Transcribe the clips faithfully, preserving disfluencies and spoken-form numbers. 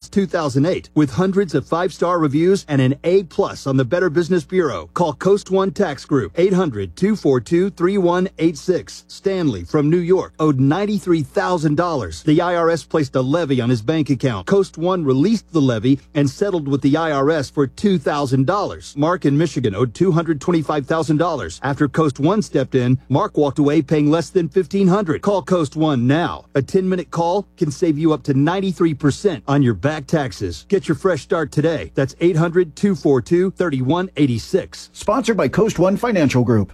two thousand eight. With hundreds of five-star reviews and an A plus on the Better Business Bureau. Call Coast One Tax Group, eight hundred, two four two, three one eight six. Stanley from New York owed ninety-three thousand dollars. The I R S placed a levy on his bank account. Coast One released the levy and settled with the I R S for two thousand dollars. Mark in Michigan owed two hundred twenty-five thousand dollars. After Coast One stepped in, Mark walked away paying less than fifteen hundred dollars. Call Coast One now. A ten-minute call can save you up to ninety-three percent on your back taxes. Get your fresh start today. That's eight hundred, two four two, three one eight six. Sponsored by Coast One Financial Group.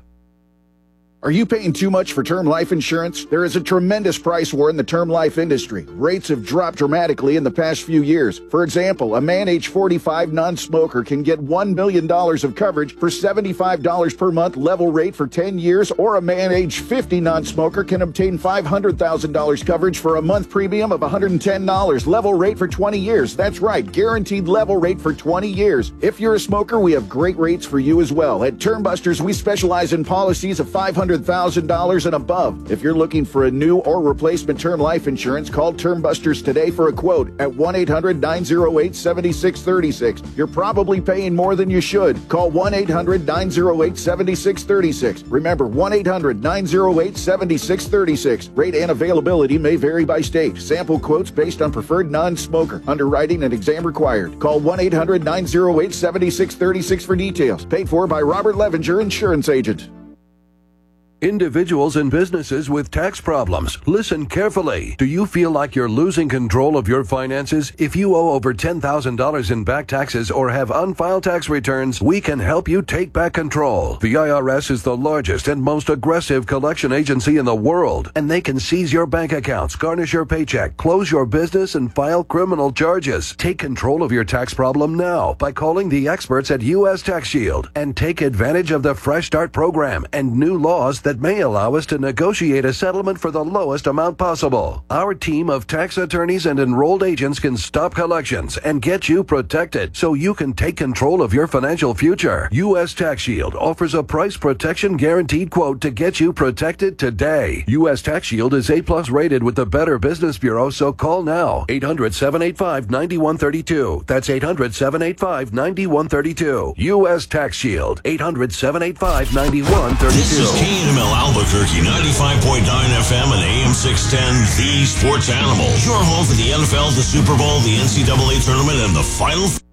Are you paying too much for term life insurance? There is a tremendous price war in the term life industry. Rates have dropped dramatically in the past few years. For example, a man age forty-five non-smoker can get one million dollars of coverage for seventy-five dollars per month level rate for ten years, or a man age fifty non-smoker can obtain five hundred thousand dollars coverage for a month premium of one hundred ten dollars level rate for twenty years. That's right, guaranteed level rate for twenty years. If you're a smoker, we have great rates for you as well. At Term Busters, we specialize in policies of five hundred thousand dollars and above. If you're looking for a new or replacement term life insurance, call Term Busters today for a quote at one eight hundred, nine oh eight, seven six three six. You're probably paying more than you should. Call one eight hundred, nine oh eight, seven six three six. Remember, one eight hundred, nine oh eight, seven six three six. Rate and availability may vary by state. Sample quotes based on preferred non-smoker. Underwriting and exam required. Call one eight hundred, nine oh eight, seven six three six for details. Paid for by Robert Levinger, Insurance Agent. Individuals and businesses with tax problems, listen carefully. Do you feel like you're losing control of your finances? If you owe over ten thousand dollars in back taxes or have unfiled tax returns, we can help you take back control. The I R S is the largest and most aggressive collection agency in the world, and they can seize your bank accounts, garnish your paycheck, close your business, and file criminal charges. Take control of your tax problem now by calling the experts at U S Tax Shield and take advantage of the Fresh Start program and new laws that may allow us to negotiate a settlement for the lowest amount possible. Our team of tax attorneys and enrolled agents can stop collections and get you protected so you can take control of your financial future. U S Tax Shield offers a price protection guaranteed quote to get you protected today. U S Tax Shield is A plus rated with the Better Business Bureau, so call now. eight hundred, seven eight five, nine one three two. That's eight hundred, seven eight five, nine one three two. U S Tax Shield. eight hundred, seven eight five, nine one three two. This is K N M L Albuquerque, ninety-five point nine F M and A M six ten, the Sports Animal. Your home for the N F L, the Super Bowl, the N C double A Tournament, and the Final Four.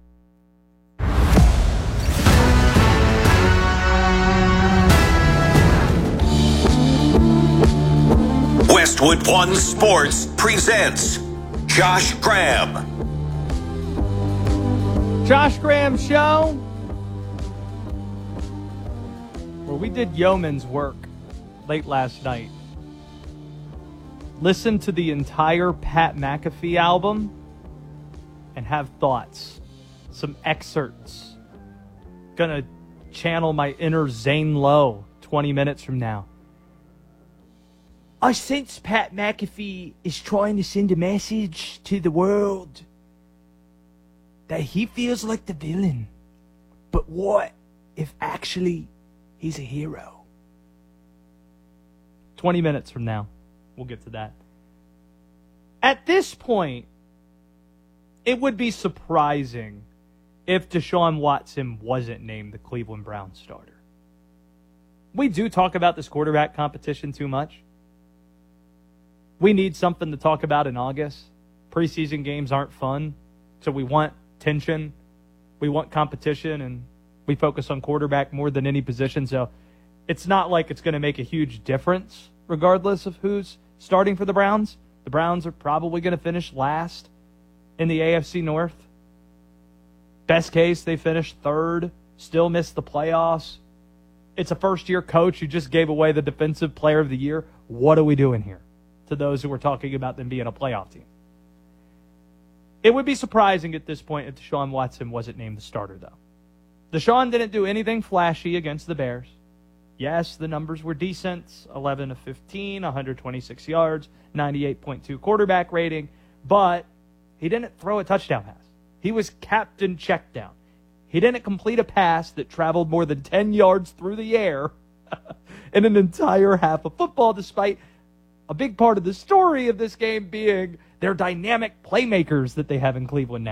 Westwood One Sports presents Josh Graham. Josh Graham Show, where we did yeoman's work late last night. Listen to the entire Pat McAfee album and have thoughts. Some excerpts. Gonna channel my inner Zane Lowe twenty minutes from now. I sense Pat McAfee is trying to send a message to the world that he feels like the villain. But what if actually he's a hero? twenty minutes from now, we'll get to that. At this point, it would be surprising if Deshaun Watson wasn't named the Cleveland Browns starter. We do talk about this quarterback competition too much. We need something to talk about in August. Preseason games aren't fun, so we want tension. We want competition, and we focus on quarterback more than any position. So it's not like it's going to make a huge difference regardless of who's starting for the Browns. The Browns are probably going to finish last in the A F C North. Best case, they finish third, still miss the playoffs. It's a first-year coach who just gave away the Defensive Player of the Year. What are we doing here? To those who were talking about them being a playoff team. It would be surprising at this point if Deshaun Watson wasn't named the starter, though. Deshaun didn't do anything flashy against the Bears. Yes, the numbers were decent, eleven of fifteen, one hundred twenty-six yards, ninety-eight point two quarterback rating, but he didn't throw a touchdown pass. He was captain checkdown. He didn't complete a pass that traveled more than ten yards through the air in an entire half of football, despite a big part of the story of this game being their dynamic playmakers that they have in Cleveland now.